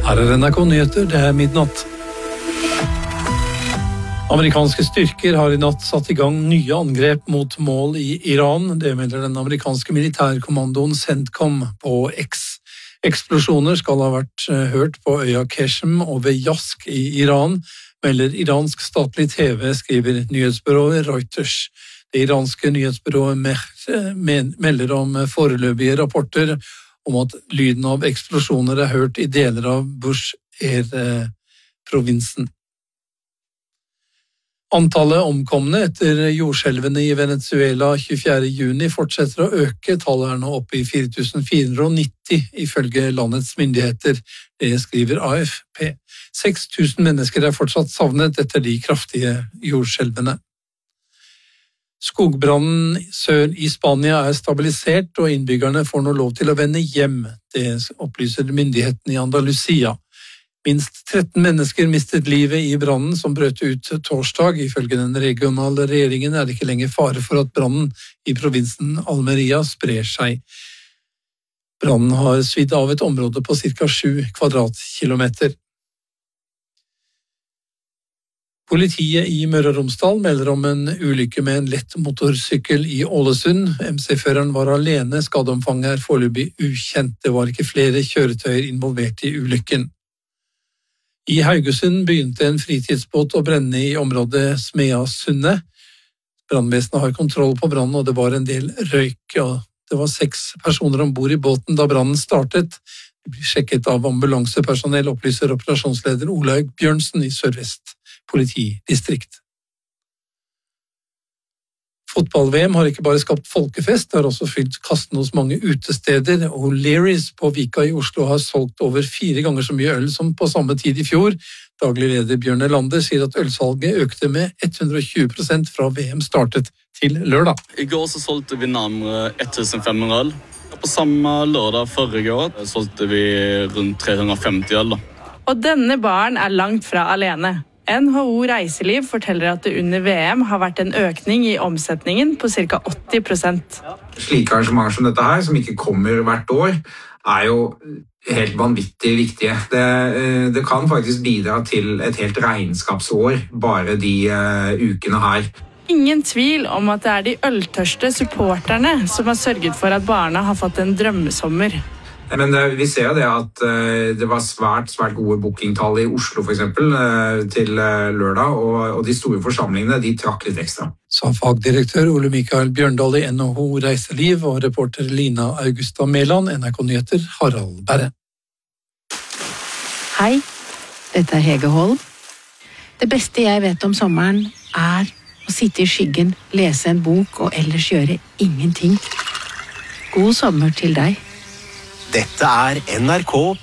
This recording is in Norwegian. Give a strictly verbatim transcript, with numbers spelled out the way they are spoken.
Her er N R K Nyheter, det er midnatt. Amerikanske styrker har i natt satt i gang nye angrep mot mål i Iran. Det melder den amerikanske militærkommandoen CENTCOM på X. Eksplosjoner skal ha vært hørt på øya Keshem og ved Yazd i Iran, melder iransk statlig T V, skriver nyhetsbyrået Reuters. Det iranske nyhetsbyrået Mehr melder om foreløpige rapporter om at lyden av eksplosjoner er hørt i deler av Bushehr-provinsen. Antallet omkomne etter jordskjelvene i Venezuela tjuefjerde juni fortsetter å øke. Tallet er nå oppe i fire tusen fire hundre nitti ifølge landets myndigheter. Det skriver A F P. seks tusen mennesker er fortsatt savnet etter de kraftige jordskjelvene. Skogbrannen sør i Spania er stabilisert, og innbyggerne får nå lov til å vende hjem. Det opplyser myndighetene i Andalusia. Minst tretten mennesker mistet livet i brannen som brøt ut torsdag. Ifølge den regionale regjeringen er det ikke lenger fare for at brannen i provinsen Almeria sprer seg. Brannen har svidd av et område på ca. sju kvadratkilometer. Politiet i Møre og Romsdal melder om en ulykke med en lett motorsykkel i Ålesund. M C-føreren var alene, skadeomfanget er foreløpig ukjent. Det var ikke flere kjøretøyer involvert i ulykken. I Haugesund begynte en fritidsbåt å brenne i området Smeasundet. Brannvesenet har kontroll på brannen, og det var en del røyk. Ja, det var seks personer ombord i båten da brannen startet. De blir sjekket av ambulansepersonell, opplyser operasjonsleder Olaug Bjørnsen i Sør-Vest politidistrikt. Fotball-V M har ikke bare skapt folkefest, det har også fylt kassen hos mange utesteder. O'Learys på Vika i Oslo har solgt over fire ganger så mye øl som på samme tid i fjor. Daglig leder Bjørn Elander sier at ølsalget økte med hundre og tjue prosent fra V M startet til lørdag. I går så solgte vi nærmere fem hundre øl. På samme lørdag forrige år solgte vi rundt tre hundre og femti øl. Og denne baren er langt fra alene. N H O Reiseliv forteller at det under V M har vært en økning i omsetningen på ca. åtti prosent. Slike arrangementer som dette her, som ikke kommer hvert år, er jo helt vanvittig viktige. Det, det kan faktisk bidra til et helt regnskapsår, bare de uh, ukene her. Ingen tvil om at det er de øltørste supporterne som har sørget for at barna har fått en drømmesommer. Men det, vi ser jo det at uh, det var svært, svært gode bookingtall i Oslo for eksempel, uh, til uh, lørdag, og, og de store forsamlingene, de trakk litt ekstra. Sa fagdirektør Ole Mikael Bjørndal i N H O Reiseliv og reporter Lina Augusta Mæland, N R K Nyheter, Harald Berre. Hei, dette er Hege Holm. Det beste jeg vet om sommeren er å sitte i skyggen, lese en bok og ellers gjøre ingenting. God sommer til deg. Dette er N R K